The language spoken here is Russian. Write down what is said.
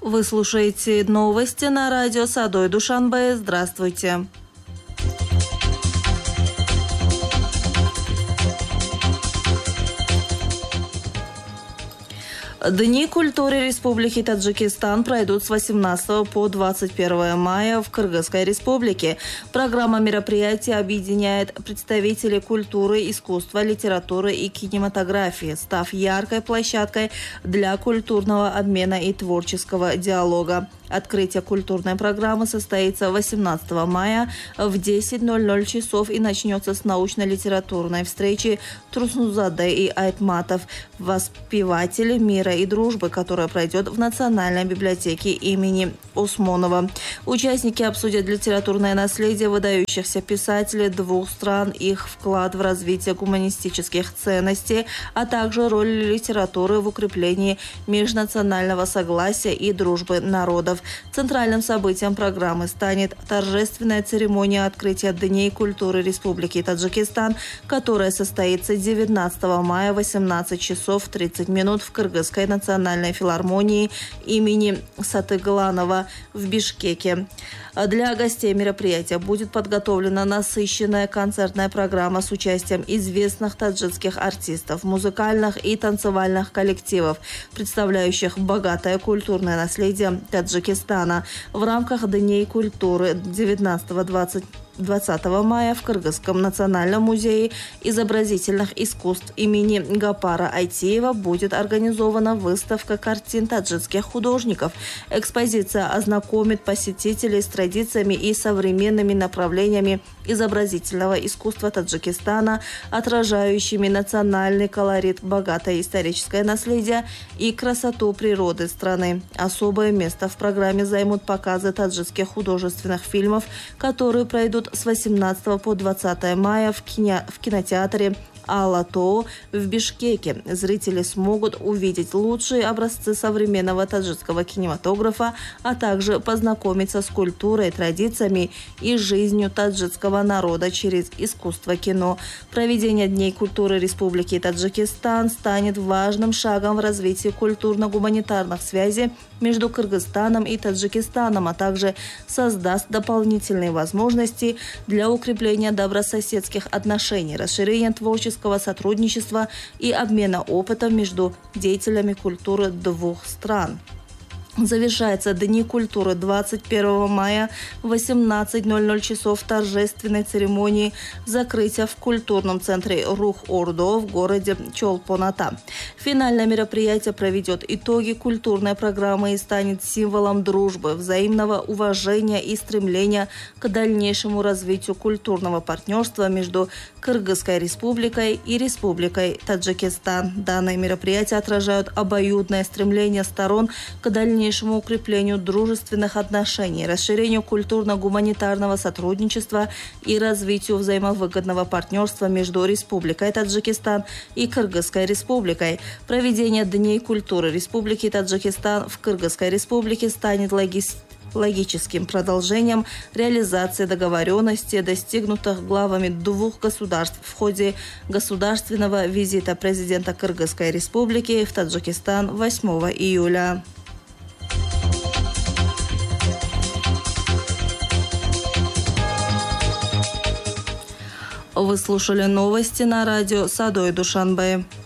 Вы слушаете новости на радио Садой Душанбе. Здравствуйте. Дни культуры Республики Таджикистан пройдут с 18 по 21 мая в Кыргызской Республике. Программа мероприятия объединяет представителей культуры, искусства, литературы и кинематографии, став яркой площадкой для культурного обмена и творческого диалога. Открытие культурной программы состоится 18 мая в 10:00 часов и начнется с научно-литературной встречи Труснузаде и Айтматов, воспеватели мира и дружбы, которая пройдет в Национальной библиотеке имени Осмонова. Участники обсудят литературное наследие выдающихся писателей двух стран, их вклад в развитие гуманистических ценностей, а также роль литературы в укреплении межнационального согласия и дружбы народов. Центральным событием программы станет торжественная церемония открытия Дней культуры Республики Таджикистан, которая состоится 19 мая в 18 часов 30 минут в Кыргызской национальной филармонии имени Сатыгланова в Бишкеке. Для гостей мероприятия будет подготовлена насыщенная концертная программа с участием известных таджикских артистов, музыкальных и танцевальных коллективов, представляющих богатое культурное наследие Таджикистана. В рамках Дней культуры 19-20 мая в Кыргызском национальном музее изобразительных искусств имени Гапара Айтеева будет организована выставка картин таджикских художников. Экспозиция ознакомит посетителей с традициями и современными направлениями изобразительного искусства Таджикистана, отражающими национальный колорит, богатое историческое наследие и красоту природы страны. Особое место в программе займут показы таджикских художественных фильмов, которые пройдут с 18 по 20 мая в кинотеатре Алатоо в Бишкеке. Зрители смогут увидеть лучшие образцы современного таджикского кинематографа, а также познакомиться с культурой, традициями и жизнью таджикского народа через искусство кино. Проведение Дней культуры Республики Таджикистан станет важным шагом в развитии культурно-гуманитарных связей между Кыргызстаном и Таджикистаном, а также создаст дополнительные возможности для укрепления добрососедских отношений, расширения творческого сотрудничества и обмена опытом между деятелями культуры двух стран. Завершается Дни культуры 21 мая в 18:00 часов торжественной церемонии закрытия в культурном центре Рух-Ордо в городе Чолпон-Ата. Финальное мероприятие проведет итоги культурной программы и станет символом дружбы, взаимного уважения и стремления к дальнейшему развитию культурного партнерства между Кыргызской Республикой и Республикой Таджикистан. Данные мероприятия отражают обоюдное стремление сторон к дальнейшему укреплению дружественных отношений, расширению культурно-гуманитарного сотрудничества и развитию взаимовыгодного партнерства между Республикой Таджикистан и Кыргызской Республикой. Проведение Дней культуры Республики Таджикистан в Кыргызской Республике станет логическим продолжением реализации договоренностей, достигнутых главами двух государств в ходе государственного визита президента Кыргызской Республики в Таджикистан 8 июля. Вы слушали новости на радио Садой Душанбе.